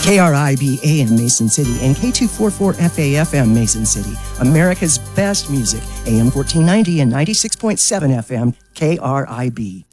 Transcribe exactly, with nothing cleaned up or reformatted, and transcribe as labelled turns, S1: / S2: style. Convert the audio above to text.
S1: K R I B A M Mason City and K two forty-four F A F M Mason City. America's best music, A M fourteen ninety and ninety-six point seven F M, K R I B.